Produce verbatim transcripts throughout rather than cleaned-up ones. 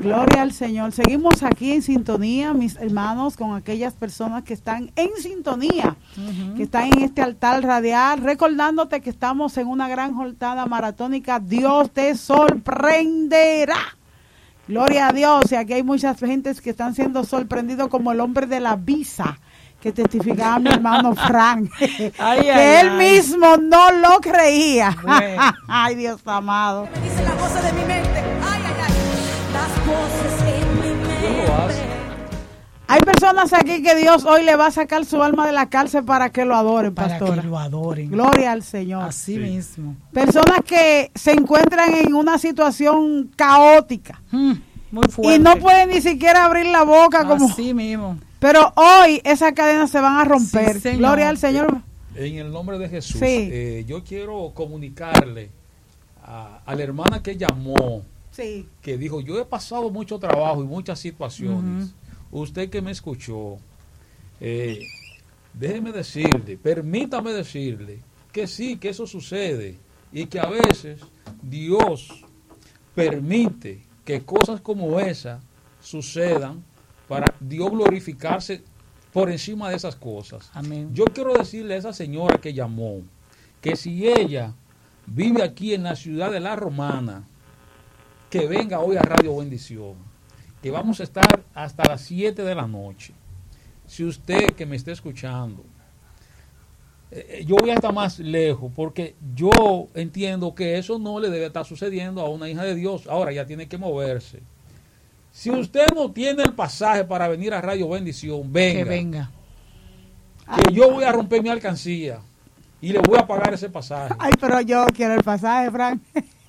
Gloria al Señor. Seguimos aquí en sintonía, mis hermanos, con aquellas personas que están en sintonía, uh-huh. que están en este altar radial, recordándote que estamos en una gran jornada maratónica. Dios te sorprenderá. Gloria a Dios. Y aquí hay muchas gentes que están siendo sorprendidos, como el hombre de la visa, que testificaba mi hermano Frank, ay, ay, que ay, él ay. mismo no lo creía. Bueno. Ay, Dios amado. Me dice la cosa de mi mente. Ay, ay, ay. Las voces en mi mente. Hay personas aquí que Dios hoy le va a sacar su alma de la cárcel para que lo adoren, pastora. Para que lo adoren. Gloria al Señor. Así sí. mismo. Personas que se encuentran en una situación caótica. Mm, muy fuerte. Y no pueden ni siquiera abrir la boca. Como así mismo. Pero hoy esas cadenas se van a romper. Sí, Gloria al Señor. En el nombre de Jesús, sí. eh, yo quiero comunicarle a, a la hermana que llamó, sí. que dijo, yo he pasado mucho trabajo y muchas situaciones. Uh-huh. Usted que me escuchó, eh, déjeme decirle, permítame decirle que sí, que eso sucede y que a veces Dios permite que cosas como esa sucedan para Dios glorificarse por encima de esas cosas. Amén. Yo quiero decirle a esa señora que llamó, que si ella vive aquí en la ciudad de La Romana, que venga hoy a Radio Bendición, que vamos a estar hasta las siete de la noche. Si usted que me esté escuchando, eh, yo voy hasta más lejos, porque yo entiendo que eso no le debe estar sucediendo a una hija de Dios. Ahora ya tiene que moverse. Si usted no tiene el pasaje para venir a Radio Bendición, venga. Que venga. Que yo voy a romper mi alcancía y le voy a pagar ese pasaje. Ay, pero yo quiero el pasaje, Frank.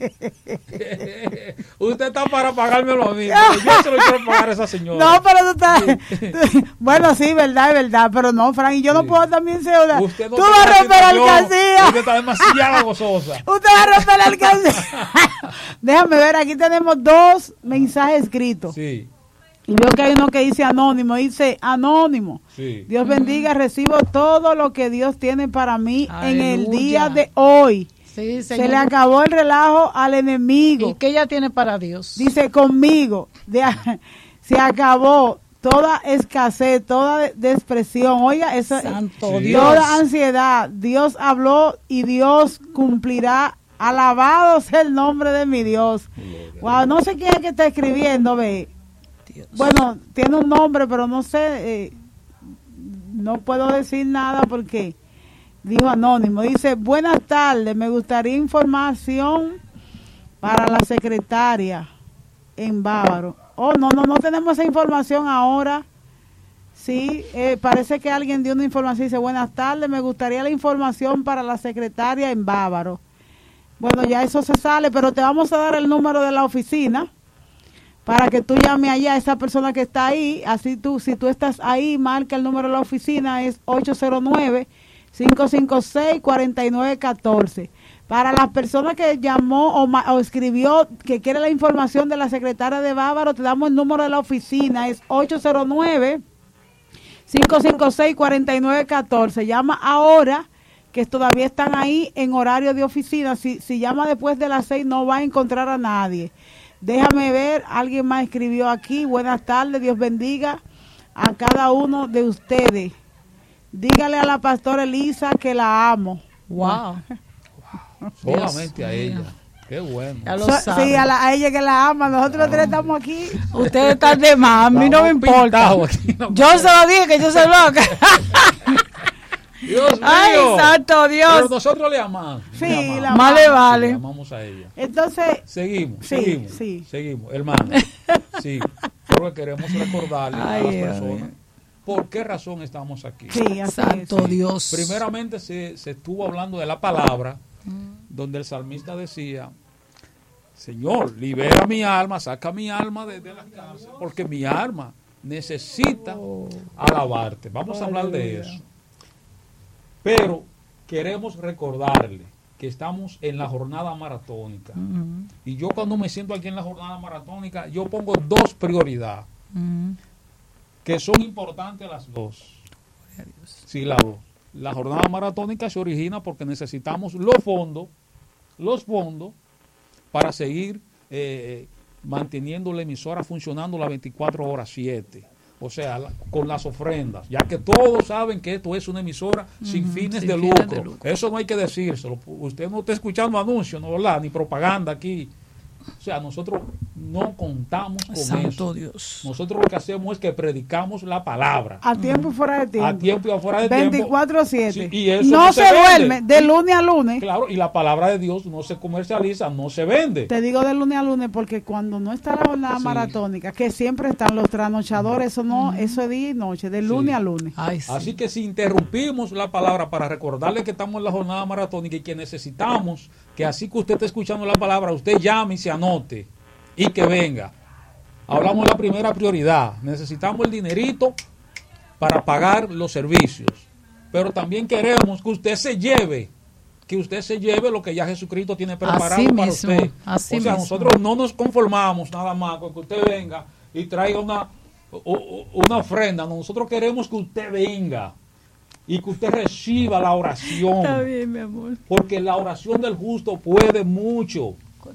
Usted está para pagármelo a mí, pero yo se lo quiero pagar a esa señora. No, pero tú estás... Sí. Bueno, sí, verdad, es verdad, pero no, Frank, y yo sí. no puedo también ser... Usted no tú vas a romper la alcancía. Usted está demasiado gozosa. Usted va a romper la alcancía. Déjame ver, aquí tenemos dos mensajes escritos. Sí. Y veo que hay uno que dice anónimo, dice anónimo. Sí. Dios bendiga, recibo todo lo que Dios tiene para mí. Aleluya. En el día de hoy. Sí, se le acabó el relajo al enemigo. ¿Y qué ella tiene para Dios? Dice conmigo, de, se acabó toda escasez, toda depresión. Oiga, eso, Santo sí. Dios. Toda ansiedad. Dios habló y Dios cumplirá. Alabado sea el nombre de mi Dios. Wow, no sé quién es que está escribiendo, ve. Dios. Bueno, tiene un nombre, pero no sé, eh, no puedo decir nada porque dijo anónimo. Dice, buenas tardes, me gustaría información para la secretaria en Bávaro. Oh, no, no, no tenemos esa información ahora. Sí, eh, parece que alguien dio una información. Dice, buenas tardes, me gustaría la información para la secretaria en Bávaro. Bueno, ya eso se sale, pero te vamos a dar el número de la oficina para que tú llames allá a esa persona que está ahí. Así tú, si tú estás ahí, marca el número de la oficina, es ocho cero nueve, cinco cinco seis, cuatro nueve uno cuatro. Para las personas que llamó o, o escribió que quiere la información de la secretaria de Bávaro, te damos el número de la oficina, es ocho cero nueve, cinco cinco seis, cuatro nueve uno cuatro. Llama ahora, que todavía están ahí en horario de oficina. Si, si llama después de las seis no va a encontrar a nadie. Déjame ver, alguien más escribió aquí. Buenas tardes, Dios bendiga a cada uno de ustedes. Dígale a la pastora Elisa que la amo. Wow. Wow. Solamente a ella. Qué bueno. Ya lo so, sabe. Sí, a, la, a ella que la ama. Nosotros los tres estamos aquí. Ustedes están de más, a mí no me importa. No yo se lo dije que yo soy loca. Dios mío. Ay, santo Dios. Pero nosotros le amamos. Sí, le amamos. la Más le vale. Le amamos a ella. Entonces, Seguimos, sí, seguimos, sí. seguimos, hermano. Sí, porque queremos recordarle Ay, a las Dios personas mío. por qué razón estamos aquí. sí, así Santo es. Dios. Primeramente se, se estuvo hablando de la palabra, donde el salmista decía, Señor, libera mi alma, saca mi alma de, de la cárcel, porque mi alma necesita alabarte. Vamos a hablar de eso. Pero queremos recordarle que estamos en la jornada maratónica. Uh-huh. Y yo cuando me siento aquí en la jornada maratónica, yo pongo dos prioridades, Uh-huh. que son importantes las dos. Sí, las dos. La jornada maratónica se origina porque necesitamos los fondos, los fondos para seguir eh, manteniendo la emisora funcionando las veinticuatro horas siete. O sea, la, con las ofrendas, ya que todos saben que esto es una emisora uh-huh, sin fines, sin de, fines lucro. de lucro. Eso no hay que decírselo. Usted no está escuchando anuncios, ¿no? ¿Verdad? Ni propaganda aquí. O sea, nosotros no contamos con Santo eso. Dios. Nosotros lo que hacemos es que predicamos la palabra. A tiempo y fuera de tiempo. A tiempo y fuera de veinticuatro siete. tiempo. Sí, y eso no, no se, se duerme, de lunes a lunes. Claro, y la palabra de Dios no se comercializa, no se vende. Te digo de lunes a lunes porque cuando no está la jornada sí. maratónica, que siempre están los trasnochadores, eso no, mm. eso es día y noche, de lunes sí. a lunes. Ay, sí. Así que si interrumpimos la palabra para recordarle que estamos en la jornada maratónica y que necesitamos que así que usted esté escuchando la palabra, usted llame y se anote. Y que venga. Hablamos de la primera prioridad. Necesitamos el dinerito para pagar los servicios. Pero también queremos que usted se lleve, que usted se lleve lo que ya Jesucristo tiene preparado así para mismo, usted. Así o sea, mismo. nosotros no nos conformamos nada más con que usted venga y traiga una, una ofrenda. Nosotros queremos que usted venga y que usted reciba la oración. Está bien, mi amor. Porque la oración del justo puede mucho.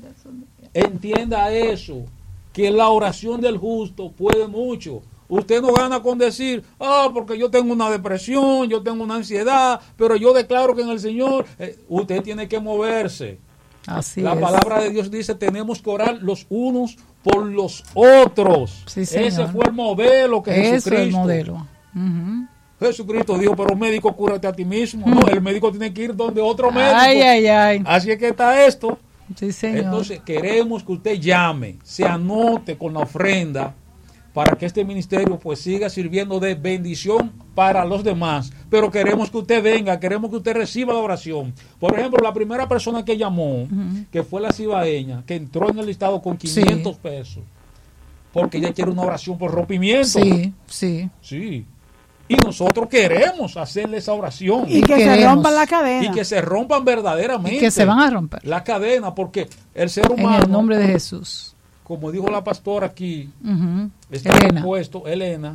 Entienda eso, que la oración del justo puede mucho. Usted no gana con decir, ah, oh, porque yo tengo una depresión, yo tengo una ansiedad, pero yo declaro que en el Señor, eh, usted tiene que moverse. Así la es. palabra de Dios dice, tenemos que orar los unos por los otros. Sí, ese fue el modelo que Eso Jesucristo. es el modelo. Uh-huh. Jesucristo dijo, pero médico, cúrate a ti mismo. Uh-huh. No, el médico tiene que ir donde otro médico. Ay, ay, ay. Así es que está esto. Sí, señor. Entonces queremos que usted llame, se anote con la ofrenda para que este ministerio pues siga sirviendo de bendición para los demás. Pero queremos que usted venga, queremos que usted reciba la oración. Por ejemplo, la primera persona que llamó, uh-huh. que fue la cibaeña, que entró en el listado con quinientos sí. pesos, porque ella quiere una oración por rompimiento. Sí, sí. Sí. Y nosotros queremos hacerle esa oración. Y, y que queremos. se rompan la cadena. Y que se rompan verdaderamente. Y que se van a romper. La cadena, porque el ser humano. En el nombre de Jesús. Como dijo la pastora aquí, uh-huh. está Elena. compuesto, Elena,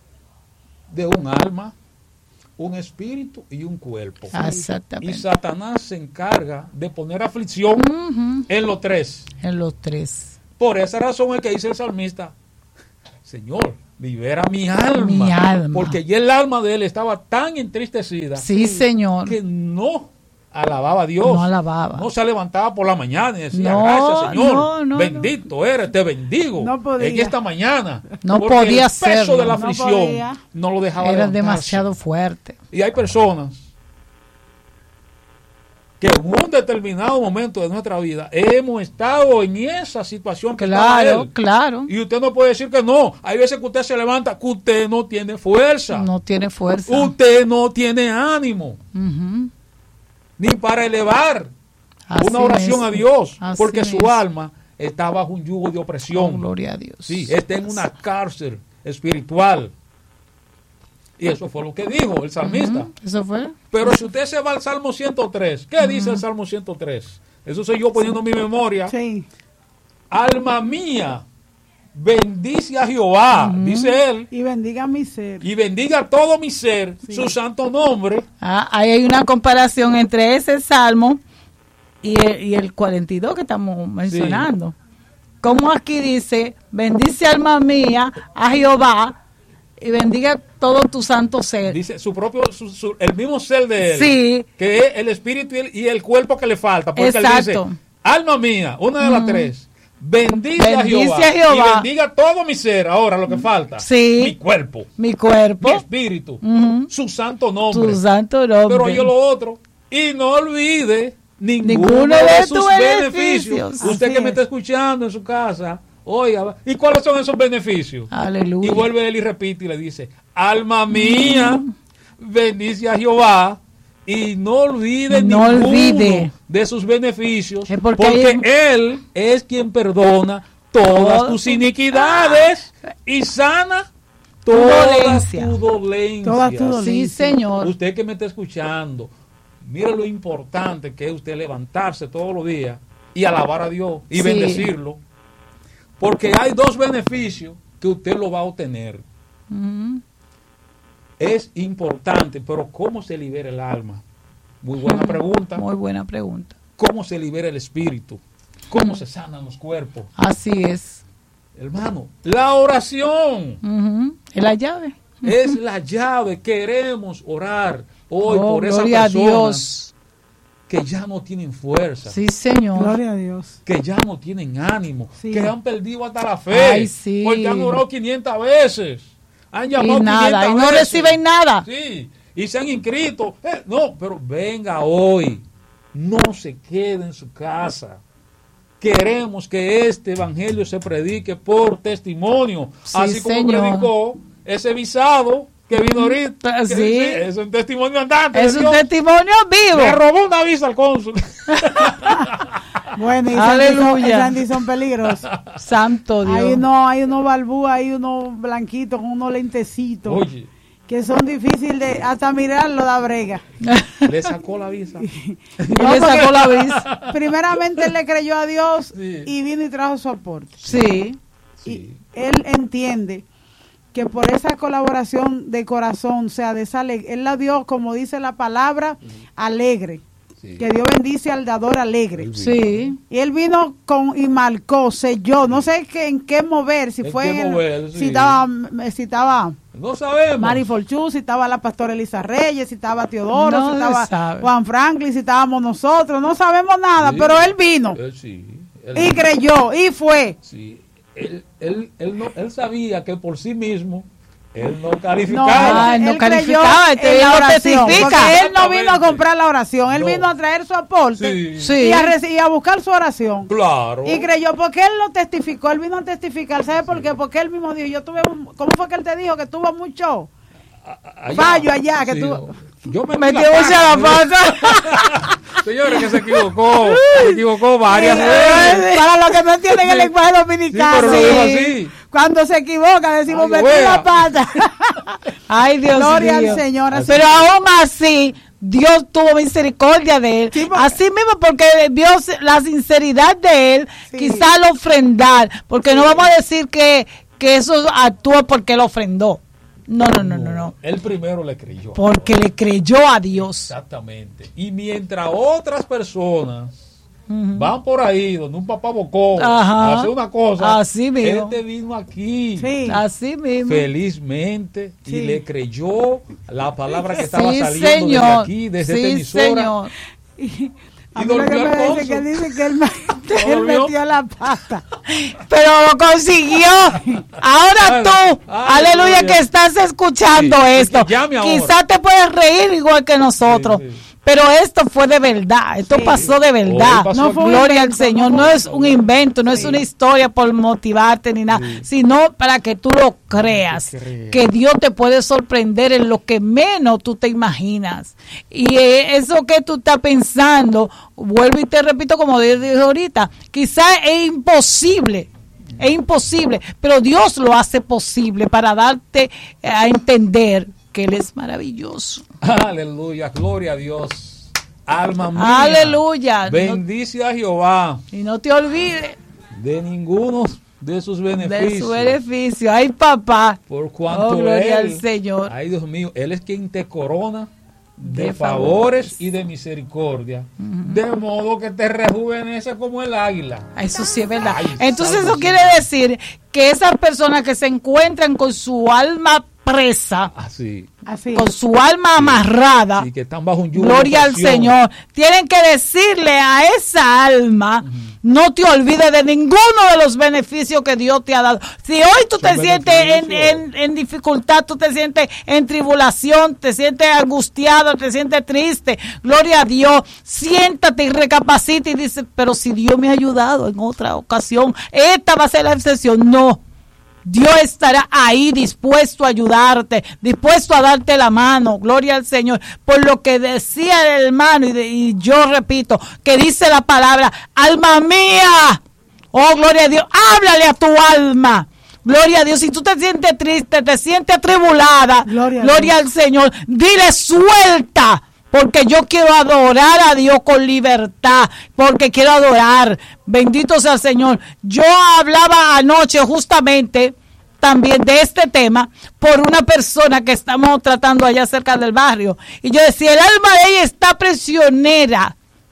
de un alma, un espíritu y un cuerpo. Exactamente. Y Satanás se encarga de poner aflicción uh-huh. en los tres. En los tres. Por esa razón es que dice el salmista, Señor, libera mi alma. Mi alma. Porque ya el alma de él estaba tan entristecida. Sí, Señor. Que no alababa a Dios. No alababa. No se levantaba por la mañana y decía, no, gracias, Señor. No, no, bendito no. eres, te bendigo. No podía. En esta mañana. No porque podía el peso hacerlo. de la aflicción no, no lo dejaba Era levantarse. demasiado fuerte. Y hay personas que en un determinado momento de nuestra vida hemos estado en esa situación que claro, él. claro. Y usted no puede decir que no. Hay veces que usted se levanta, que usted no tiene fuerza. No tiene fuerza. Usted no tiene ánimo. Uh-huh. Ni para elevar Así una oración mismo. a Dios. Así porque mismo. su alma está bajo un yugo de opresión. Oh, gloria a Dios. Sí, está en una cárcel espiritual. Y eso fue lo que dijo el salmista. Uh-huh. Eso fue. Pero si usted se va al Salmo ciento tres, ¿qué uh-huh. dice el Salmo ciento tres? Eso soy yo poniendo mi memoria. Sí. Alma mía, bendice a Jehová, uh-huh. dice él. Y bendiga mi ser. Y bendiga todo mi ser, sí. su santo nombre. Ah, ahí hay una comparación entre ese salmo y el, y el cuarenta y dos que estamos mencionando. Sí. Como aquí dice, bendice alma mía a Jehová y bendiga todo tu santo ser. Dice su propio, su, su, el mismo ser de él. Sí. Que es el espíritu y el, y el cuerpo que le falta. Porque exacto. él dice, alma mía, una de las mm. tres. Bendice, bendice a, Jehová, a Jehová y bendiga todo mi ser. Ahora lo que falta. Sí. Mi cuerpo. Mi cuerpo. Mi espíritu. Uh-huh. Su santo nombre. Su santo nombre. Pero yo lo otro. Y no olvide ninguno, ninguno de, de sus beneficios. beneficios. Usted Así que es. me está escuchando en su casa. Oiga, ¿y cuáles son esos beneficios? Aleluya. Y vuelve él y repite y le dice, alma mía, bendice a Jehová y no olvide no ninguno olvide. de sus beneficios, Es porque porque hay... él es quien perdona todas tus iniquidades ah. y sana toda dolencia. tu dolencia. Toda tu dolencia. Sí, Señor. Usted que me está escuchando, mire lo importante que es usted levantarse todos los días y alabar a Dios y sí. bendecirlo. Porque hay dos beneficios que usted lo va a obtener. Uh-huh. Es importante, pero ¿cómo se libera el alma? Muy buena pregunta. Muy buena pregunta. ¿Cómo se libera el espíritu? cómo se sanan los cuerpos. Así es. Hermano, la oración Uh-huh. Es la llave. es la llave. Queremos orar hoy Oh, por esas gloria a personas Dios. que ya no tienen fuerza, Sí, Señor. Gloria a Dios. que ya no tienen ánimo, Sí. que han perdido hasta la fe, Ay, sí. porque han orado quinientas veces, han Y llamado nada, y quinientas no veces. reciben nada. Sí, y se han inscrito. Eh, no, pero venga hoy, no se quede en su casa. Queremos que este evangelio se predique por testimonio, Sí, así como señor. predicó ese visado que vino ahorita. Sí. Que, es un testimonio andante. Es de un Dios. testimonio Le vivo. robó una visa al cónsul. Bueno, y Aleluya. Sandy son peligrosos. Santo Dios. Hay uno, hay uno balbú, hay uno blanquito con unos lentecitos Oye, que son difíciles de hasta mirarlo da brega. le sacó la visa. Y le sacó la visa. Primeramente él le creyó a Dios Sí. y vino y trajo su aporte. Sí. Sí. Y él entiende que por esa colaboración de corazón, o sea, de esa ale- él la dio, como dice la palabra, alegre. Sí. Que Dios bendice al dador alegre. Sí. Y él vino con y marcó, selló, no sé qué, en qué mover, si En fue qué en el- mover, sí. si estaba, si estaba No sabemos. Mari Forchú, si estaba la pastora Elisa Reyes, si estaba Teodoro, No si se estaba sabe. Juan Franklin, si estábamos nosotros, no sabemos nada, Sí. pero él vino Eh, sí. Él- y creyó y fue. Sí. Él, él, él, no, él sabía que por sí mismo él no No, calificaba. Ay, no él calificaba, creyó este en la no oración, testifica. porque él no vino a Exactamente. comprar la oración, él No. vino a traer su aporte Sí. Sí. y, a reci- y a buscar su oración. Claro. Y creyó, porque él lo testificó, él vino a testificar, ¿sabes por qué? Porque él mismo dijo, yo tuve, un- ¿cómo fue que él te dijo? Que tuvo mucho Allá. fallo allá, que Sí, tú- no. Yo me Metió mucha la pata. Señores, que se equivocó. Se equivocó varias Sí, veces. para los que no entienden el lenguaje Sí, dominicano. pero lo dijo así. Cuando se equivoca decimos, Ay, metí wea. la pata. Ay, Dios Gloria mío. al Señor. así- Pero aún así, Dios tuvo misericordia de él. Sí, porque- Así mismo, porque Dios, la sinceridad de él, Sí. quizá al ofrendar, porque no vamos a decir que, que eso actúa porque él ofrendó. No, no, no, no, no. Él primero le creyó. Porque le creyó a Dios. Exactamente. Y mientras otras personas Ujú. van por ahí donde un papá bocó Ajá. a hacer una cosa, Así mismo. este vino aquí Sí. Así mismo. felizmente Sí. y le creyó la palabra que estaba Sí, saliendo desde señor. aquí, desde Sí, esta emisora. señor. A Y mí lo que volvió al me dice cónsul. que dice que él, me- él volvió. metió la pata. Pero lo consiguió. Ahora tú, Aleluya. aleluya, que estás escuchando Sí, esto. que llame ahora. Quizás te puedes reír igual que nosotros. Sí, sí. Pero esto fue de verdad, esto Sí. pasó de verdad. Hoy pasó No fue un Gloria al invento, Señor, no no, fue un es un invento, no es una historia por motivarte ni nada, sino para que tú lo creas, creas. que Dios te puede sorprender en lo que menos tú te imaginas. Y eh, eso que tú estás pensando, vuelvo y te repito como dije ahorita, quizás es imposible. Es imposible, pero Dios lo hace posible para darte eh, a entender que Él es maravilloso. Aleluya, gloria a Dios. Alma mía. Aleluya. Bendice a Jehová Y no te olvides de ninguno de sus beneficios. de su beneficio. Ay, papá. Por cuanto Oh, gloria él, al Señor. ay Dios mío, Él es quien te corona de, De favores. favores. y de misericordia, de modo que te rejuvenece como el águila. Eso sí es verdad. Ay, Entonces salvo eso quiere Señor. decir que esas personas que se encuentran con su alma presa, Así, Así. con su alma amarrada, y que están bajo un yugo de gloria al opresión. Señor, tienen que decirle a esa alma, no te olvides de ninguno de los beneficios que Dios te ha dado. Si hoy tú te Son sientes en, beneficios. en, en dificultad, tú te sientes en tribulación, te sientes angustiado, te sientes triste, gloria a Dios, siéntate y recapacita y dice, pero si Dios me ha ayudado en otra ocasión, esta va a ser la excepción. No. Dios estará ahí dispuesto a ayudarte, dispuesto a darte la mano, gloria al Señor, por lo que decía el hermano, y, de- y yo repito, que dice la palabra, alma mía, oh gloria a Dios, háblale a tu alma, gloria a Dios, si tú te sientes triste, te sientes atribulada, Gloria gloria, a al Señor, dile suelta, porque yo quiero adorar a Dios con libertad, porque quiero adorar. Bendito sea el Señor. Yo hablaba anoche justamente también de este tema por una persona que estamos tratando allá cerca del barrio. Y yo decía, el alma de ella está prisionera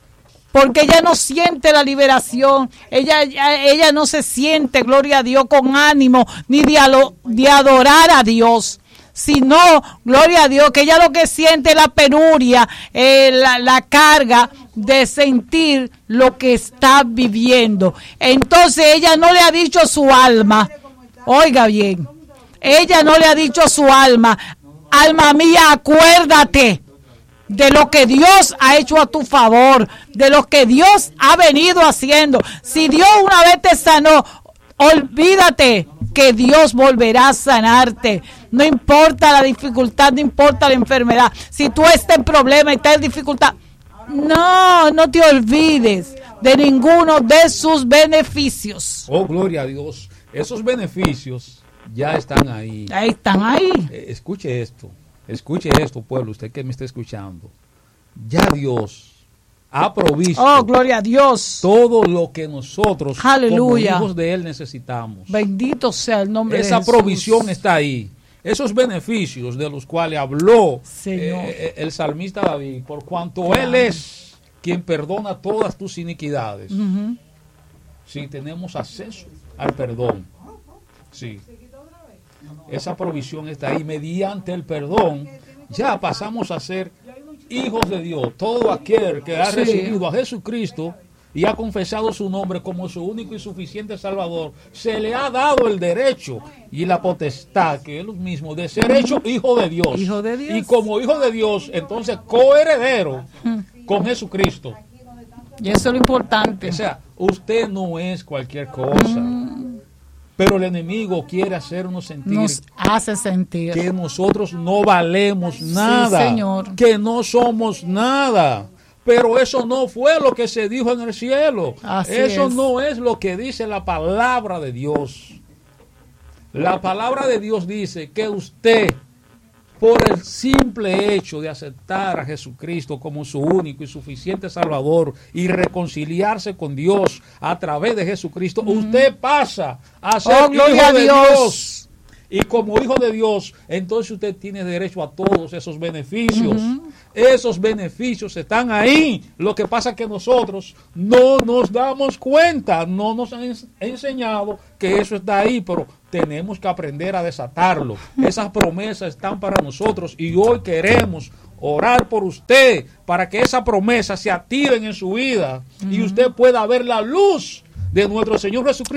porque ella no siente la liberación, ella, ella, ella no se siente, gloria a Dios, con ánimo ni de, alo, de adorar a Dios, sino, gloria a Dios, que ella lo que siente es la penuria, eh, la, la carga de sentir lo que está viviendo. Entonces ella no le ha dicho a su alma, oiga bien, ella no le ha dicho a su alma, alma mía, acuérdate de lo que Dios ha hecho a tu favor, de lo que Dios ha venido haciendo. Si Dios una vez te sanó, olvídate que Dios volverá a sanarte. No importa la dificultad, no importa la enfermedad. Si tú estás en problema y estás en dificultad, no, no te olvides de ninguno de sus beneficios. Oh, gloria a Dios. Esos beneficios ya están ahí. Ahí están ahí. Eh, escuche esto, escuche esto, pueblo, usted que me está escuchando. Ya Dios ha provisto. Oh, gloria a Dios. Todo lo que nosotros, aleluya, como hijos de Él, necesitamos. Bendito sea el nombre Esa de Jesús. provisión está ahí. Esos beneficios de los cuales habló eh, el salmista David, por cuanto claro. Él es quien perdona todas tus iniquidades. Uh-huh. Sí, tenemos acceso al perdón. Sí. Esa provisión está ahí. Mediante el perdón, ya pasamos a ser hijos de Dios. Todo aquel que ha sí. recibido a Jesucristo y ha confesado su nombre como su único y suficiente Salvador, se le ha dado el derecho y la potestad, que es lo mismo, de ser hecho hijo de Dios. Hijo de Dios. Y como hijo de Dios, entonces coheredero hmm. con Jesucristo. Y eso es lo importante. O sea, usted no es cualquier cosa. Mm. Pero el enemigo quiere hacernos sentir. Nos hace sentir. Que nosotros no valemos nada. Sí, Señor. Que no somos nada. Pero eso no fue lo que se dijo en el cielo. Así eso es. no es lo que dice la palabra de Dios. La palabra de Dios dice que usted, por el simple hecho de aceptar a Jesucristo como su único y suficiente Salvador y reconciliarse con Dios a través de Jesucristo, mm. usted pasa a ser oh, hijo gloria de a Dios. Dios. Y como hijo de Dios, entonces usted tiene derecho a todos esos beneficios. Uh-huh. Esos beneficios están ahí. Lo que pasa es que nosotros no nos damos cuenta, no nos han enseñado que eso está ahí, pero tenemos que aprender a desatarlo. Esas promesas están para nosotros y hoy queremos orar por usted para que esas promesas se activen en su vida uh-huh. y usted pueda ver la luz de nuestro Señor Jesucristo.